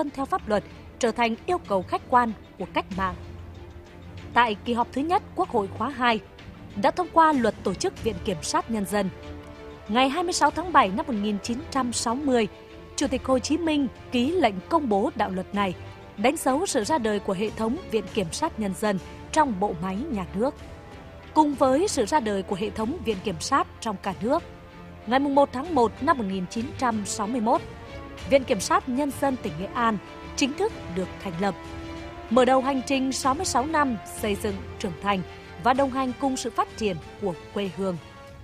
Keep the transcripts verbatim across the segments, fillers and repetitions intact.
tuân theo pháp luật trở thành yêu cầu khách quan của cách mạng. Tại kỳ họp thứ nhất Quốc hội khóa hai, đã thông qua Luật Tổ chức Viện Kiểm sát Nhân dân. Ngày hai mươi sáu tháng bảy năm một nghìn chín trăm sáu mươi, Chủ tịch Hồ Chí Minh ký lệnh công bố đạo luật này, đánh dấu sự ra đời của hệ thống Viện Kiểm sát Nhân dân trong bộ máy nhà nước. Cùng với sự ra đời của hệ thống Viện Kiểm sát trong cả nước, ngày mùng một tháng một năm một nghìn chín trăm sáu mươi mốt, Viện Kiểm sát Nhân dân tỉnh Nghệ An chính thức được thành lập, mở đầu hành trình sáu mươi sáu năm xây dựng, trưởng thành và đồng hành cùng sự phát triển của quê hương.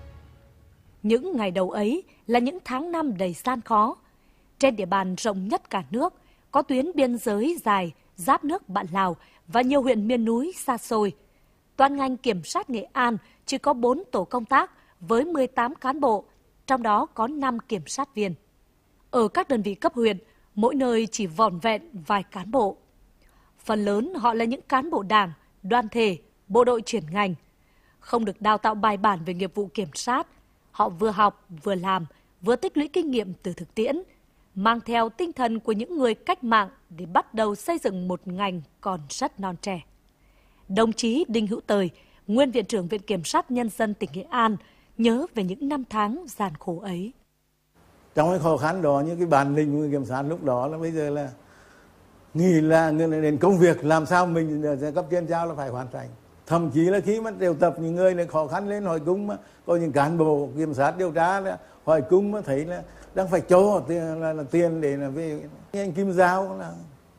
Những ngày đầu ấy là những tháng năm đầy gian khó. Trên địa bàn rộng nhất cả nước, có tuyến biên giới dài, giáp nước bạn Lào và nhiều huyện miền núi xa xôi. Toàn ngành kiểm sát Nghệ An chỉ có bốn tổ công tác với mười tám cán bộ, trong đó có năm kiểm sát viên. Ở các đơn vị cấp huyện, mỗi nơi chỉ vỏn vẹn vài cán bộ. Phần lớn họ là những cán bộ đảng, đoàn thể, bộ đội chuyển ngành. Không được đào tạo bài bản về nghiệp vụ kiểm sát, họ vừa học, vừa làm, vừa tích lũy kinh nghiệm từ thực tiễn, mang theo tinh thần của những người cách mạng để bắt đầu xây dựng một ngành còn rất non trẻ. Đồng chí Đinh Hữu Tời, nguyên Viện trưởng Viện Kiểm sát Nhân dân tỉnh Nghệ An, nhớ về những năm tháng gian khổ ấy. Trong cái khó khăn đó, những cái bản lĩnh của kiểm sát lúc đó là bây giờ là nghĩ là đến công việc làm sao mình cấp trên giao là phải hoàn thành. Thậm chí là khi mà triệu tập những người là khó khăn lên hỏi cung, mà có những cán bộ kiểm sát điều tra là hỏi cung mà thấy là đang phải cho tiền, là, là tiền để là về. Anh Kim Giao là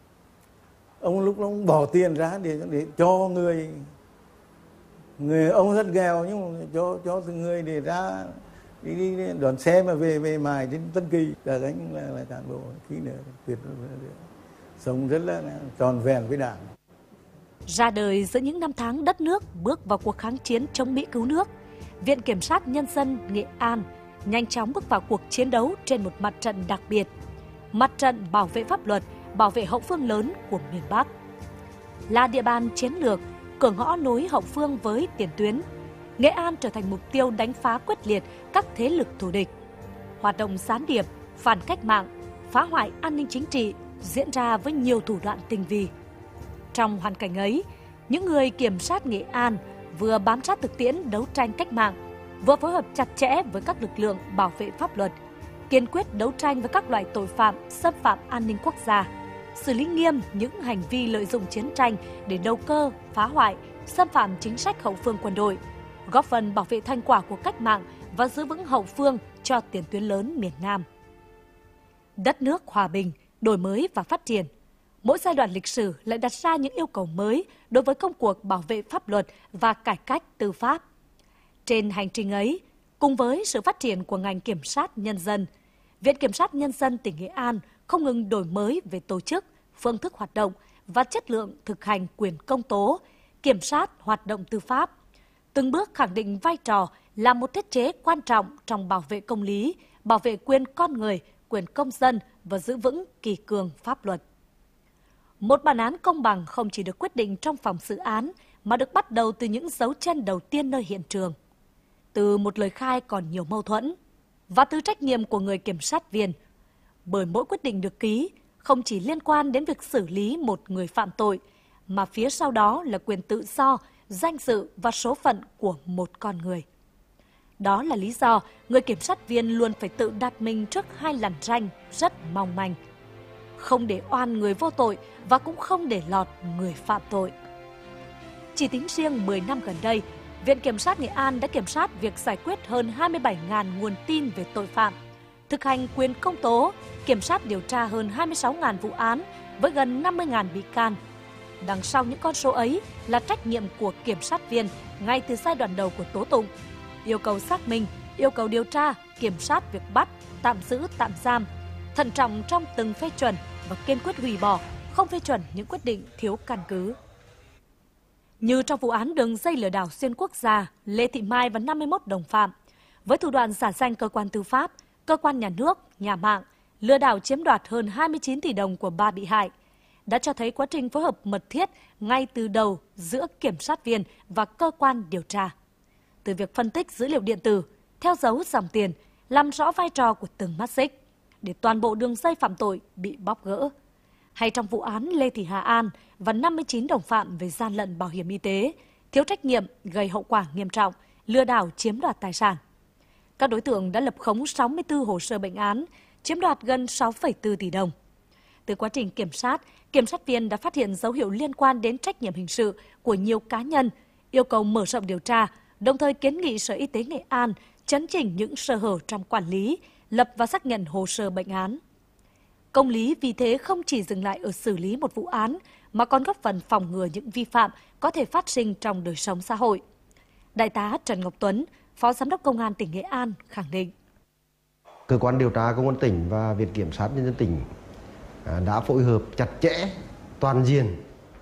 ông lúc ông bỏ tiền ra để để cho người người ông rất nghèo nhưng mà cho cho từng người để ra đi, đi, đi đón xe mà về về mài đến Tân Kỳ. Cả anh là, là cán bộ khi nữa tuyệt vời, sống rất là tròn vẹn với Đảng. Ra đời giữa những năm tháng đất nước bước vào cuộc kháng chiến chống Mỹ cứu nước, Viện Kiểm sát Nhân dân Nghệ An nhanh chóng bước vào cuộc chiến đấu trên một mặt trận đặc biệt, mặt trận bảo vệ pháp luật, bảo vệ hậu phương lớn của miền Bắc. Là địa bàn chiến lược, cửa ngõ nối hậu phương với tiền tuyến, Nghệ An trở thành mục tiêu đánh phá quyết liệt các thế lực thù địch. Hoạt động gián điệp, phản cách mạng, phá hoại an ninh chính trị diễn ra với nhiều thủ đoạn tinh vi. Trong hoàn cảnh ấy, những người kiểm sát Nghệ An vừa bám sát thực tiễn đấu tranh cách mạng, vừa phối hợp chặt chẽ với các lực lượng bảo vệ pháp luật, kiên quyết đấu tranh với các loại tội phạm xâm phạm an ninh quốc gia, xử lý nghiêm những hành vi lợi dụng chiến tranh để đầu cơ, phá hoại, xâm phạm chính sách hậu phương quân đội, góp phần bảo vệ thành quả của cách mạng và giữ vững hậu phương cho tiền tuyến lớn miền Nam. Đất nước hòa bình, đổi mới và phát triển. Mỗi giai đoạn lịch sử lại đặt ra những yêu cầu mới đối với công cuộc bảo vệ pháp luật và cải cách tư pháp. Trên hành trình ấy, cùng với sự phát triển của ngành kiểm sát nhân dân, Viện Kiểm sát Nhân dân tỉnh Nghệ An không ngừng đổi mới về tổ chức, phương thức hoạt động và chất lượng thực hành quyền công tố, kiểm sát hoạt động tư pháp, từng bước khẳng định vai trò là một thiết chế quan trọng trong bảo vệ công lý, bảo vệ quyền con người, quyền công dân và giữ vững kỷ cương pháp luật. Một bản án công bằng không chỉ được quyết định trong phòng xử án mà được bắt đầu từ những dấu chân đầu tiên nơi hiện trường, từ một lời khai còn nhiều mâu thuẫn và từ trách nhiệm của người kiểm sát viên. Bởi mỗi quyết định được ký không chỉ liên quan đến việc xử lý một người phạm tội, mà phía sau đó là quyền tự do, danh dự và số phận của một con người. Đó là lý do người kiểm sát viên luôn phải tự đặt mình trước hai lằn ranh rất mong manh. Không để oan người vô tội và cũng không để lọt người phạm tội. Chỉ tính riêng mười năm gần đây, Viện Kiểm sát Nghệ An đã kiểm soát việc giải quyết hơn hai mươi bảy nghìn nguồn tin về tội phạm, thực hành quyền công tố, kiểm soát điều tra hơn hai mươi sáu nghìn vụ án với gần năm mươi nghìn bị can. Đằng sau những con số ấy là trách nhiệm của kiểm sát viên ngay từ giai đoạn đầu của tố tụng, yêu cầu xác minh, yêu cầu điều tra, kiểm soát việc bắt, tạm giữ, tạm giam, thận trọng trong từng phê chuẩn và kiên quyết hủy bỏ, không phê chuẩn những quyết định thiếu căn cứ. Như trong vụ án đường dây lừa đảo xuyên quốc gia Lê Thị Mai và năm mươi mốt đồng phạm, với thủ đoạn giả danh cơ quan tư pháp, cơ quan nhà nước, nhà mạng, lừa đảo chiếm đoạt hơn hai mươi chín tỷ đồng của ba bị hại, đã cho thấy quá trình phối hợp mật thiết ngay từ đầu giữa kiểm sát viên và cơ quan điều tra. Từ việc phân tích dữ liệu điện tử, theo dấu dòng tiền, làm rõ vai trò của từng mắt xích, để toàn bộ đường dây phạm tội bị bóc gỡ. hay trong vụ án Lê Thị Hà An và năm mươi chín đồng phạm về gian lận bảo hiểm y tế, thiếu trách nhiệm gây hậu quả nghiêm trọng, lừa đảo chiếm đoạt tài sản. Các đối tượng đã lập khống sáu mươi tư hồ sơ bệnh án, chiếm đoạt gần sáu phẩy bốn tỷ đồng. Từ quá trình kiểm sát, kiểm sát viên đã phát hiện dấu hiệu liên quan đến trách nhiệm hình sự của nhiều cá nhân, yêu cầu mở rộng điều tra, đồng thời kiến nghị Sở Y tế Nghệ An chấn chỉnh những sơ hở trong quản lý, lập và xác nhận hồ sơ bệnh án. Công lý vì thế không chỉ dừng lại ở xử lý một vụ án, mà còn góp phần phòng ngừa những vi phạm có thể phát sinh trong đời sống xã hội. Đại tá Trần Ngọc Tuấn, Phó Giám đốc Công an tỉnh Nghệ An khẳng định. Cơ quan điều tra Công an tỉnh và Viện Kiểm sát Nhân dân tỉnh đã phối hợp chặt chẽ, toàn diện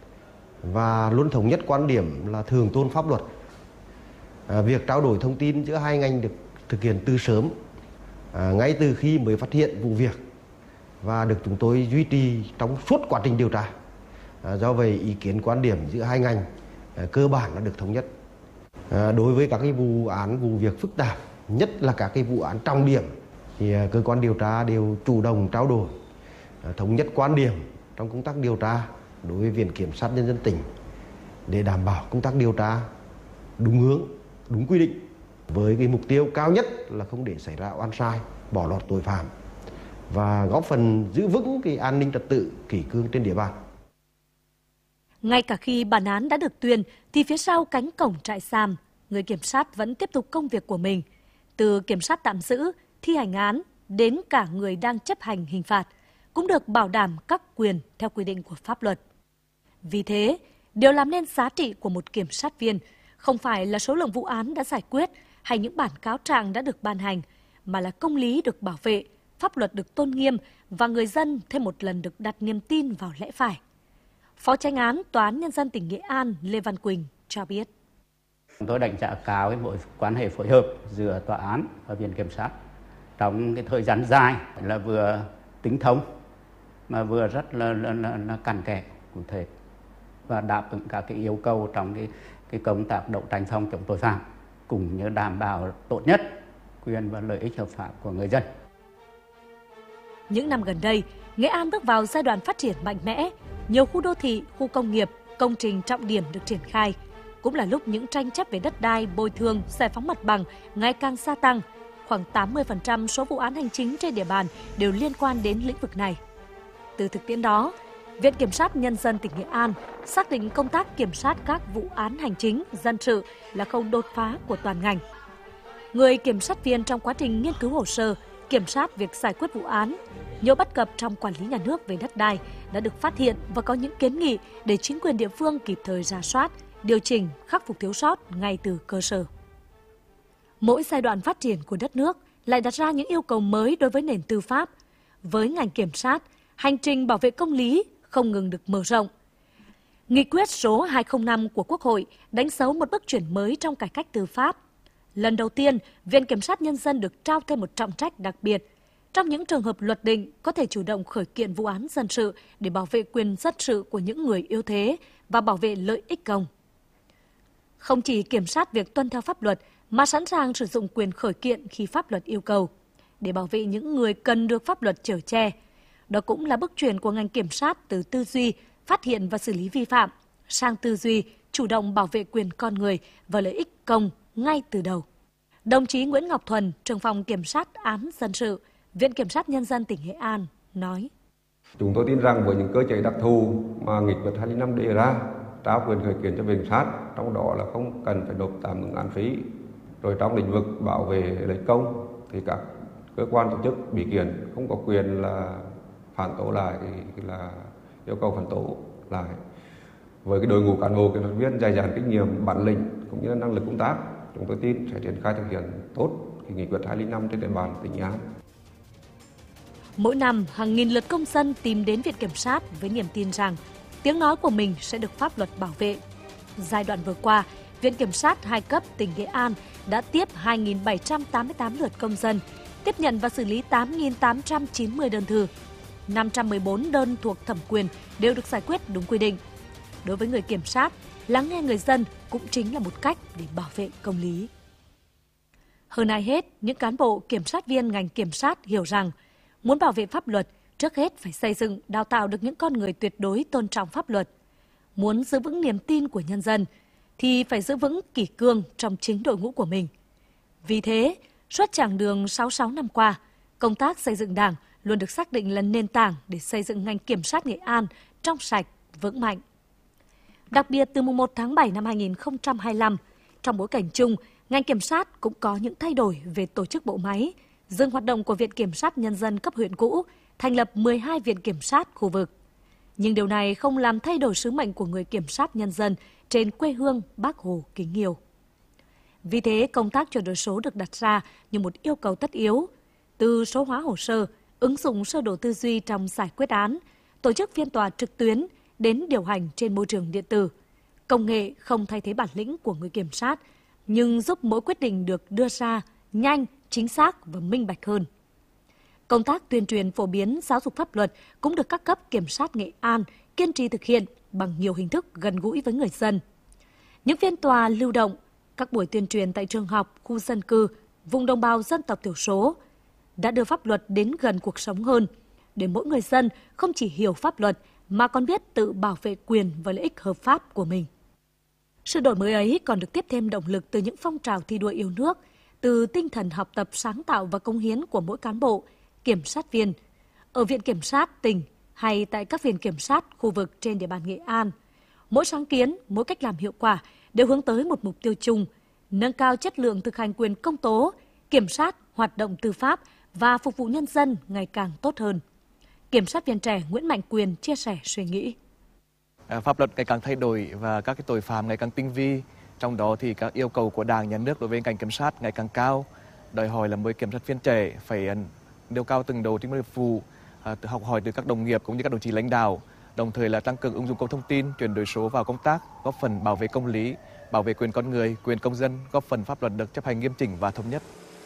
và luôn thống nhất quan điểm là thượng tôn pháp luật. Việc trao đổi thông tin giữa hai ngành được thực hiện từ sớm, ngay từ khi mới phát hiện vụ việc và được chúng tôi duy trì trong suốt quá trình điều tra. Do vậy, ý kiến quan điểm giữa hai ngành cơ bản đã được thống nhất. Đối với các cái vụ án, vụ việc phức tạp, nhất là các cái vụ án trọng điểm, thì cơ quan điều tra đều chủ động trao đổi, thống nhất quan điểm trong công tác điều tra đối với Viện Kiểm sát Nhân dân tỉnh để đảm bảo công tác điều tra đúng hướng, đúng quy định, với cái mục tiêu cao nhất là không để xảy ra oan sai, bỏ lọt tội phạm và góp phần giữ vững cái an ninh trật tự, kỷ cương trên địa bàn. Ngay cả khi bản án đã được tuyên, thì phía sau cánh cổng trại giam, người kiểm sát vẫn tiếp tục công việc của mình. Từ kiểm sát tạm giữ, thi hành án đến cả người đang chấp hành hình phạt cũng được bảo đảm các quyền theo quy định của pháp luật. Vì thế, điều làm nên giá trị của một kiểm sát viên không phải là số lượng vụ án đã giải quyết hay những bản cáo trạng đã được ban hành, mà là công lý được bảo vệ, pháp luật được tôn nghiêm và người dân thêm một lần được đặt niềm tin vào lẽ phải. Phó Chánh án Tòa án Nhân dân tỉnh Nghệ An Lê Văn Quỳnh cho biết. Chúng tôi đánh giá cao cái mối quan hệ phối hợp giữa tòa án và Viện Kiểm sát trong cái thời gian dài là vừa tính thông mà vừa rất là, là, là, là cặn kẽ, cụ thể và đáp ứng các cái yêu cầu trong cái, cái công tác đấu tranh phòng chống tội phạm cũng như đảm bảo tốt nhất quyền và lợi ích hợp pháp của người dân. Những năm gần đây, Nghệ An bước vào giai đoạn phát triển mạnh mẽ, nhiều khu đô thị, khu công nghiệp, công trình trọng điểm được triển khai. Cũng là lúc những tranh chấp về đất đai, bồi thường, giải phóng mặt bằng ngày càng gia tăng. Khoảng tám mươi phần trăm số vụ án hành chính trên địa bàn đều liên quan đến lĩnh vực này. Từ thực tiễn đó, Viện Kiểm sát Nhân dân tỉnh Nghệ An xác định công tác kiểm soát các vụ án hành chính, dân sự là khâu đột phá của toàn ngành. Người kiểm sát viên trong quá trình nghiên cứu hồ sơ, kiểm soát việc giải quyết vụ án, nhiều bất cập trong quản lý nhà nước về đất đai đã được phát hiện và có những kiến nghị để chính quyền địa phương kịp thời rà soát, điều chỉnh, khắc phục thiếu sót ngay từ cơ sở. Mỗi giai đoạn phát triển của đất nước lại đặt ra những yêu cầu mới đối với nền tư pháp. Với ngành kiểm sát, hành trình bảo vệ công lý không ngừng được mở rộng. Nghị quyết số hai không năm của Quốc hội đánh dấu một bước chuyển mới trong cải cách tư pháp. Lần đầu tiên, Viện Kiểm sát Nhân dân được trao thêm một trọng trách đặc biệt. Trong những trường hợp luật định, có thể chủ động khởi kiện vụ án dân sự để bảo vệ quyền dân sự của những người yếu thế và bảo vệ lợi ích công. Không chỉ kiểm soát việc tuân theo pháp luật, mà sẵn sàng sử dụng quyền khởi kiện khi pháp luật yêu cầu, để bảo vệ những người cần được pháp luật chở che. Đó cũng là bước chuyển của ngành kiểm sát từ tư duy, phát hiện và xử lý vi phạm, sang tư duy, chủ động bảo vệ quyền con người và lợi ích công ngay từ đầu. Đồng chí Nguyễn Ngọc Thuần, trưởng phòng kiểm sát án dân sự, Viện Kiểm sát Nhân dân tỉnh Nghệ An nói. Chúng tôi tin rằng với những cơ chế đặc thù mà nghị quyết hai không năm đề ra, trao quyền khởi kiện cho Viện Kiểm sát, trong đó là không cần phải nộp tạm ứng án phí. Rồi trong lĩnh vực bảo vệ lợi công thì các cơ quan tổ chức bị kiện không có quyền là phản tố lại, là yêu cầu phản tố lại. Với cái đội ngũ cán bộ kiểm sát viên dày dặn kinh nghiệm, bản lĩnh cũng như là năng lực công tác, chúng tôi tin sẽ triển khai thực hiện tốt cái nghị quyết hai không năm trên địa bàn tỉnh Nghệ An. Mỗi năm, hàng nghìn lượt công dân tìm đến Viện Kiểm sát với niềm tin rằng tiếng nói của mình sẽ được pháp luật bảo vệ. Giai đoạn vừa qua, Viện Kiểm sát hai cấp tỉnh Nghệ An đã tiếp hai nghìn bảy trăm tám mươi tám lượt công dân, tiếp nhận và xử lý tám nghìn tám trăm chín mươi đơn thư. năm trăm mười bốn đơn thuộc thẩm quyền đều được giải quyết đúng quy định. Đối với người kiểm sát, lắng nghe người dân cũng chính là một cách để bảo vệ công lý. Hơn ai hết, những cán bộ kiểm sát viên ngành kiểm sát hiểu rằng muốn bảo vệ pháp luật trước hết phải xây dựng, đào tạo được những con người tuyệt đối tôn trọng pháp luật. Muốn giữ vững niềm tin của nhân dân thì phải giữ vững kỷ cương trong chính đội ngũ của mình. Vì thế, suốt chặng đường sáu mươi sáu năm qua, công tác xây dựng Đảng luôn được xác định là nền tảng để xây dựng ngành kiểm sát Nghệ An trong sạch, vững mạnh. Đặc biệt từ mùng một tháng bảy năm hai nghìn không trăm hai mươi lăm, trong bối cảnh chung, ngành kiểm sát cũng có những thay đổi về tổ chức bộ máy, dừng hoạt động của Viện Kiểm sát Nhân dân cấp huyện cũ, thành lập mười hai viện kiểm sát khu vực. Nhưng điều này không làm thay đổi sứ mệnh của người kiểm sát nhân dân trên quê hương Bác Hồ kính yêu. Vì thế, công tác chuyển đổi số được đặt ra như một yêu cầu tất yếu, từ số hóa hồ sơ, ứng dụng sơ đồ tư duy trong giải quyết án, tổ chức phiên tòa trực tuyến đến điều hành trên môi trường điện tử. Công nghệ không thay thế bản lĩnh của người kiểm sát, nhưng giúp mỗi quyết định được đưa ra nhanh, chính xác và minh bạch hơn. Công tác tuyên truyền phổ biến giáo dục pháp luật cũng được các cấp kiểm sát Nghệ An kiên trì thực hiện bằng nhiều hình thức gần gũi với người dân. Những phiên tòa lưu động, các buổi tuyên truyền tại trường học, khu dân cư, vùng đồng bào dân tộc thiểu số đã đưa pháp luật đến gần cuộc sống hơn, để mỗi người dân không chỉ hiểu pháp luật mà còn biết tự bảo vệ quyền và lợi ích hợp pháp của mình. Sự đổi mới ấy còn được tiếp thêm động lực từ những phong trào thi đua yêu nước, từ tinh thần học tập sáng tạo và cống hiến của mỗi cán bộ, kiểm sát viên, ở Viện Kiểm sát tỉnh hay tại các viện kiểm sát khu vực trên địa bàn Nghệ An. Mỗi sáng kiến, mỗi cách làm hiệu quả đều hướng tới một mục tiêu chung, nâng cao chất lượng thực hành quyền công tố, kiểm sát, hoạt động tư pháp và phục vụ nhân dân ngày càng tốt hơn. Kiểm sát viên trẻ Nguyễn Mạnh Quyền chia sẻ suy nghĩ. Pháp luật ngày càng thay đổi và các cái tội phạm ngày càng tinh vi, trong đó thì các yêu cầu của Đảng, Nhà nước đối với ngành kiểm sát ngày càng cao, đòi hỏi là mỗi kiểm sát viên trẻ phải nêu cao từng đầu trình độ nghiệp vụ, học hỏi từ các đồng nghiệp cũng như các đồng chí lãnh đạo, đồng thời là tăng cường ứng dụng công nghệ thông tin, chuyển đổi số vào công tác, góp phần bảo vệ công lý, bảo vệ quyền con người, quyền công dân, góp phần pháp luật được chấp hành nghiêm chỉnh và thống nhất.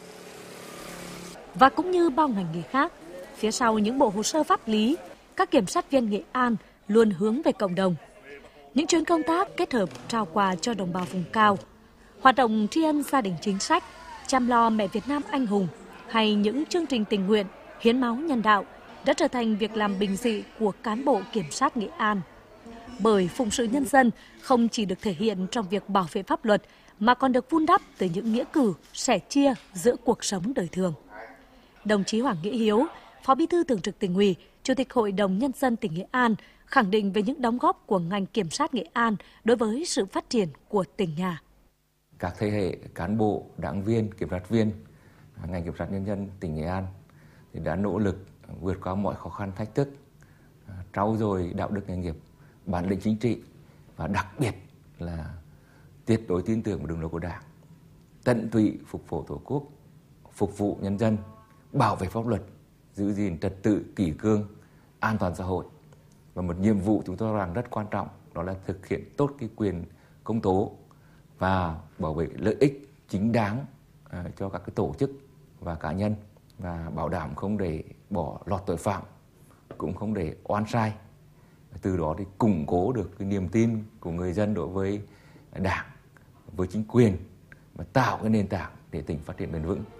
Và cũng như bao ngành nghề khác, phía sau những bộ hồ sơ pháp lý, các kiểm sát viên Nghệ An luôn hướng về cộng đồng. Những chuyến công tác kết hợp trao quà cho đồng bào vùng cao, hoạt động tri ân gia đình chính sách, chăm lo mẹ Việt Nam anh hùng hay những chương trình tình nguyện, hiến máu nhân đạo đã trở thành việc làm bình dị của cán bộ kiểm sát Nghệ An. Bởi phụng sự nhân dân không chỉ được thể hiện trong việc bảo vệ pháp luật mà còn được vun đắp từ những nghĩa cử, sẻ chia giữa cuộc sống đời thường. Đồng chí Hoàng Nghĩa Hiếu, Phó Bí thư Thường trực Tỉnh ủy, Chủ tịch Hội đồng Nhân dân tỉnh Nghệ An khẳng định về những đóng góp của ngành kiểm sát Nghệ An đối với sự phát triển của tỉnh nhà. Các thế hệ cán bộ, đảng viên, kiểm sát viên, ngành kiểm sát nhân dân tỉnh Nghệ An thì đã nỗ lực vượt qua mọi khó khăn thách thức, trau dồi đạo đức nghề nghiệp, bản lĩnh chính trị và đặc biệt là tuyệt đối tin tưởng vào đường lối của Đảng, tận tụy phục vụ Tổ quốc, phục vụ nhân dân, bảo vệ pháp luật, giữ gìn trật tự, kỷ cương, an toàn xã hội. Và một nhiệm vụ chúng tôi cho rằng rất quan trọng đó là thực hiện tốt cái quyền công tố và bảo vệ lợi ích chính đáng uh, cho các cái tổ chức và cá nhân, và bảo đảm không để bỏ lọt tội phạm, cũng không để oan sai. Từ đó thì củng cố được cái niềm tin của người dân đối với Đảng, với chính quyền và tạo cái nền tảng để tỉnh phát triển bền vững.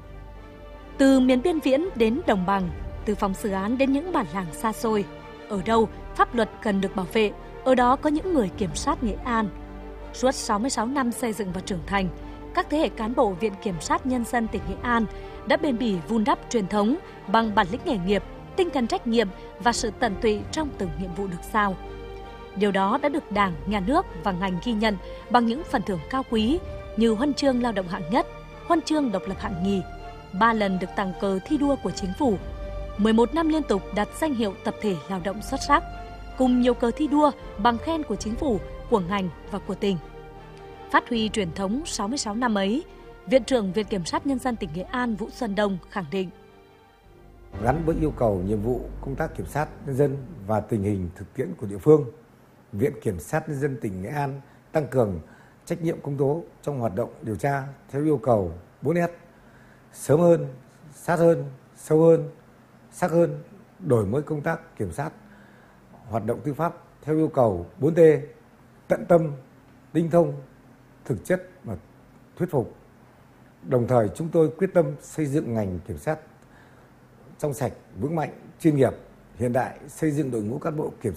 Từ miền biên viễn đến đồng bằng, từ phòng xử án đến những bản làng xa xôi, ở đâu pháp luật cần được bảo vệ, ở đó có những người kiểm sát Nghệ An. Suốt sáu mươi sáu năm xây dựng và trưởng thành, các thế hệ cán bộ Viện Kiểm sát Nhân dân tỉnh Nghệ An đã bền bỉ vun đắp truyền thống bằng bản lĩnh nghề nghiệp, tinh thần trách nhiệm và sự tận tụy trong từng nhiệm vụ được giao. Điều đó đã được Đảng, Nhà nước và ngành ghi nhận bằng những phần thưởng cao quý như huân chương lao động hạng nhất, huân chương độc lập hạng nhì, ba lần được tặng cờ thi đua của chính phủ, mười một năm liên tục đạt danh hiệu tập thể lao động xuất sắc, cùng nhiều cờ thi đua, bằng khen của chính phủ, của ngành và của tỉnh. Phát huy truyền thống sáu mươi sáu năm ấy, Viện trưởng Viện Kiểm sát Nhân dân tỉnh Nghệ An Vũ Xuân Đông khẳng định. Gắn với yêu cầu nhiệm vụ công tác kiểm sát nhân dân và tình hình thực tiễn của địa phương, Viện Kiểm sát Nhân dân tỉnh Nghệ An tăng cường trách nhiệm công tố trong hoạt động điều tra theo yêu cầu bốn S: sớm hơn, sát hơn, sâu hơn, sắc hơn, đổi mới công tác kiểm sát, hoạt động tư pháp theo yêu cầu bốn T: tận tâm, tinh thông, thực chất và thuyết phục. Đồng thời chúng tôi quyết tâm xây dựng ngành kiểm sát trong sạch, vững mạnh, chuyên nghiệp, hiện đại, xây dựng đội ngũ cán bộ kiểm